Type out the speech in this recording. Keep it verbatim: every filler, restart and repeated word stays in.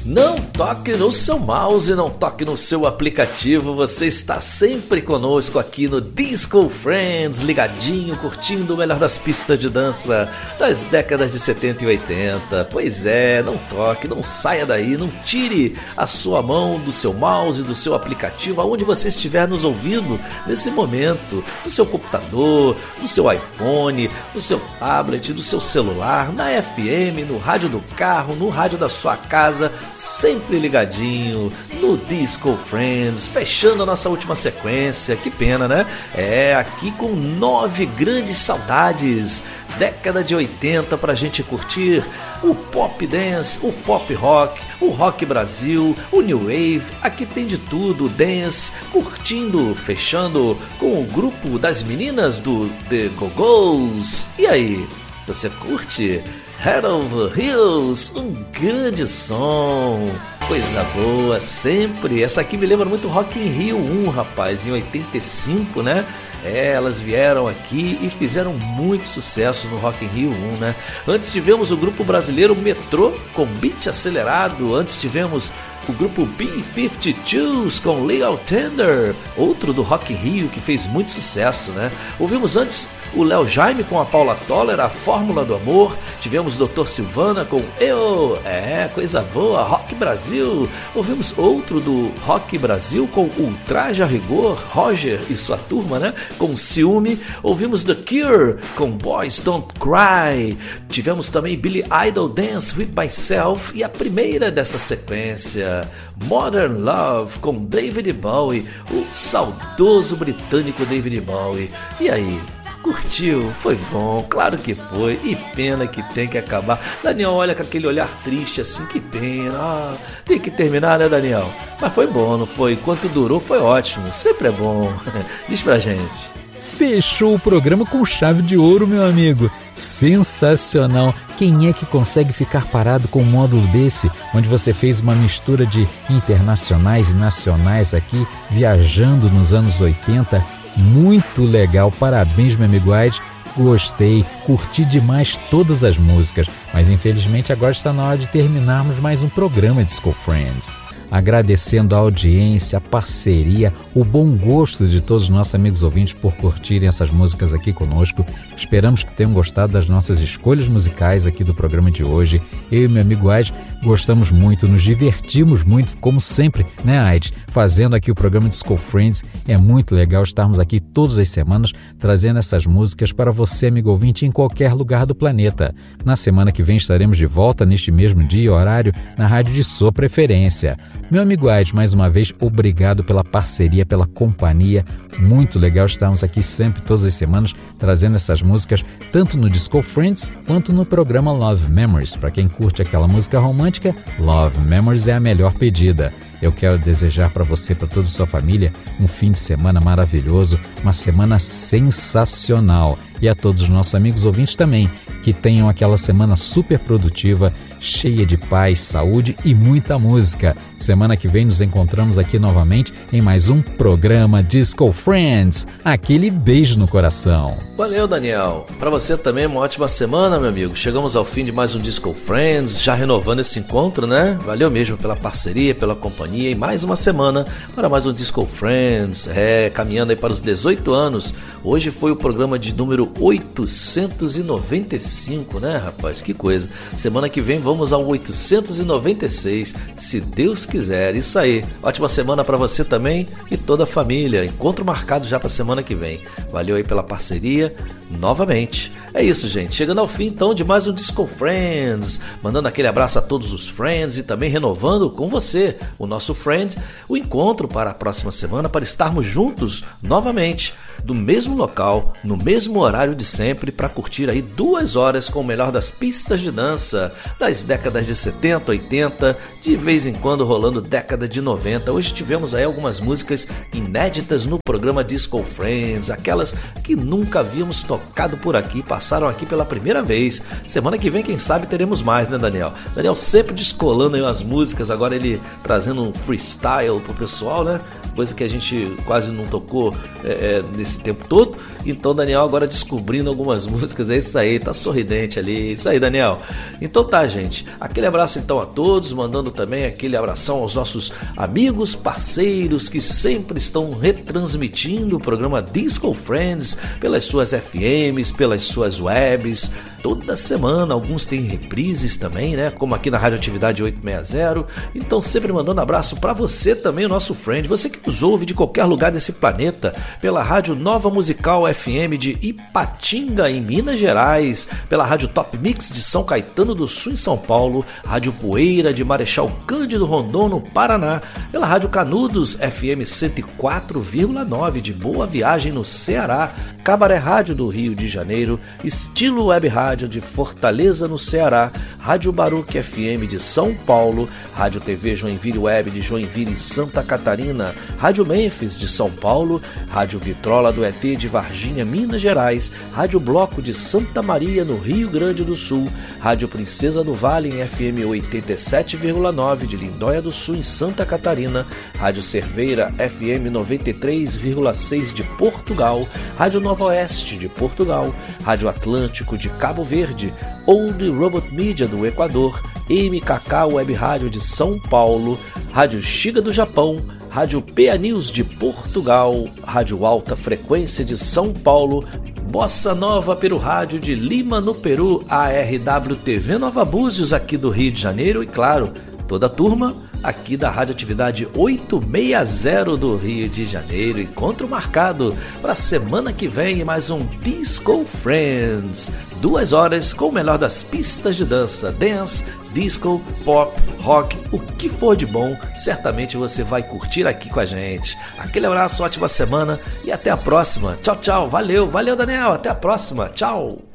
Não toque no seu mouse, não toque no seu aplicativo, você está sempre conosco aqui no Disco Friends, ligadinho, curtindo o melhor das pistas de dança das décadas de setenta e oitenta. Pois é, não toque, não saia daí, não tire a sua mão do seu mouse, do seu aplicativo, aonde você estiver nos ouvindo nesse momento, no seu computador, no seu iPhone, no seu tablet, no seu celular, na F M, no rádio do carro, no rádio da sua casa, sempre ligadinho no Disco Friends, fechando a nossa última sequência. Que pena, né? É, aqui com nove grandes saudades, década de oitenta, pra gente curtir o pop dance, o pop rock, o rock Brasil, o new wave. Aqui tem de tudo, dance, curtindo, fechando com o grupo das meninas do The Go-Go's. E aí, você curte Head Over Heels? Um grande som, coisa boa, sempre. Essa aqui me lembra muito Rock in Rio um, rapaz, em oitenta e cinco, né? É, elas vieram aqui e fizeram muito sucesso no Rock in Rio um, né? Antes tivemos o grupo brasileiro Metrô com beat acelerado. Antes tivemos o grupo B cinquenta e dois com Legal Tender, outro do Rock in Rio que fez muito sucesso, né? Ouvimos antes o Léo Jaime com a Paula Toller, A Fórmula do Amor. Tivemos doutor Silvana com Eu, é, coisa boa, Rock Brasil. Ouvimos outro do Rock Brasil com Ultraje a Rigor, Roger e sua turma, né? Com Ciúme. Ouvimos The Cure com Boys Don't Cry. Tivemos também Billy Idol, Dance With Myself. E a primeira dessa sequência, Modern Love com David Bowie, o saudoso britânico David Bowie. E aí, curtiu? Foi bom? Claro que foi. E pena que tem que acabar. Daniel olha com aquele olhar triste assim, que pena. Ah, tem que terminar, né, Daniel? Mas foi bom, não foi? Enquanto durou, foi ótimo. Sempre é bom. Diz pra gente. Fechou o programa com chave de ouro, meu amigo. Sensacional. Quem é que consegue ficar parado com um módulo desse, onde você fez uma mistura de internacionais e nacionais aqui, viajando nos anos oitenta? Muito legal. Parabéns, meu amigo Aide. Gostei, curti demais todas as músicas. Mas infelizmente agora está na hora de terminarmos mais um programa Disco Friends. Agradecendo a audiência, a parceria, o bom gosto de todos os nossos amigos ouvintes por curtirem essas músicas aqui conosco. Esperamos que tenham gostado das nossas escolhas musicais aqui do programa de hoje. Eu e meu amigo Aide gostamos muito, nos divertimos muito, como sempre, né, Aide? Fazendo aqui o programa Disco Friends. É muito legal estarmos aqui todas as semanas trazendo essas músicas para você, amigo ouvinte, em qualquer lugar do planeta. Na semana que vem estaremos de volta neste mesmo dia e horário na rádio de sua preferência. Meu amigo Aide, mais uma vez, obrigado pela parceria, pela companhia. Muito legal estarmos aqui sempre, todas as semanas, trazendo essas músicas, tanto no Disco Friends, quanto no programa Love Memories. Para quem curte aquela música romântica, Love Memories é a melhor pedida. Eu quero desejar para você, para toda a sua família, um fim de semana maravilhoso, uma semana sensacional. E a todos os nossos amigos ouvintes também, que tenham aquela semana super produtiva, cheia de paz, saúde e muita música. Semana que vem nos encontramos aqui novamente em mais um programa Disco Friends. Aquele beijo no coração. Valeu, Daniel. Para você também uma ótima semana, meu amigo. Chegamos ao fim de mais um Disco Friends, já renovando esse encontro, né? Valeu mesmo pela parceria, pela companhia e mais uma semana para mais um Disco Friends. É, caminhando aí para os dezoito anos. Hoje foi o programa de número oitocentos e noventa e cinco, né, rapaz? Que coisa. Semana que vem vamos ao oitocentos e noventa e seis, se Deus quiser. Isso aí. Ótima semana para você também e toda a família. Encontro marcado já para semana que vem. Valeu aí pela parceria novamente. É isso, gente. Chegando ao fim, então, de mais um Disco Friends. Mandando aquele abraço a todos os friends e também renovando com você, o nosso friend, o encontro para a próxima semana para estarmos juntos novamente, do mesmo local, no mesmo horário de sempre, para curtir aí duas horas com o melhor das pistas de dança das décadas de setenta, oitenta, de vez em quando rolando década de noventa. Hoje tivemos aí algumas músicas inéditas no programa Disco Friends, aquelas que nunca havíamos tocado por aqui, passaram aqui pela primeira vez. Semana que vem, quem sabe, teremos mais, né, Daniel? Daniel sempre descolando aí as músicas, agora ele trazendo um freestyle pro pessoal, né? Coisa que a gente quase não tocou é, é, nesse esse tempo todo. Então Daniel agora descobrindo algumas músicas, é isso aí, tá sorridente ali, isso aí Daniel. Então tá, gente, aquele abraço então a todos, mandando também aquele abração aos nossos amigos, parceiros que sempre estão retransmitindo o programa Disco Friends pelas suas F Ms, pelas suas webs, toda semana. Alguns têm reprises também, né? Como aqui na Radioatividade oitocentos e sessenta. Então sempre mandando abraço para você também, o nosso friend, você que nos ouve de qualquer lugar desse planeta, pela Rádio Nova Musical F M de Ipatinga, em Minas Gerais, pela Rádio Top Mix de São Caetano do Sul, em São Paulo, Rádio Poeira de Marechal Cândido Rondon, no Paraná, pela Rádio Canudos F M cento e quatro vírgula nove de Boa Viagem, no Ceará, Cabaré Rádio do Rio de Janeiro, Estilo Web Rádio de Fortaleza, no Ceará, Rádio Baruque F M de São Paulo, Rádio T V Joinville Web de Joinville, Santa Catarina, Rádio Memphis de São Paulo, Rádio Vitrola do E T de Varginha, Minas Gerais, Rádio Bloco de Santa Maria, no Rio Grande do Sul, Rádio Princesa do Vale em F M oitenta e sete vírgula nove de Lindóia do Sul, em Santa Catarina, Rádio Cerveira F M noventa e três vírgula seis de Portugal, Rádio Nova Oeste de Portugal, Rádio Atlântico de Cabo Verde, Old Robot Media do Equador, M K K Web Rádio de São Paulo, Rádio Shiga do Japão, Rádio P A News de Portugal, Rádio Alta Frequência de São Paulo, Bossa Nova Peru Rádio de Lima, no Peru, A R W T V Nova Búzios aqui do Rio de Janeiro e, claro, toda a turma aqui da Radioatividade oitocentos e sessenta do Rio de Janeiro. Encontro marcado para a semana que vem, mais um Disco Friends. Duas horas com o melhor das pistas de dança, dance, disco, pop, rock, o que for de bom, certamente você vai curtir aqui com a gente. Aquele abraço, ótima semana e até a próxima. Tchau, tchau. Valeu, valeu Daniel, até a próxima. Tchau.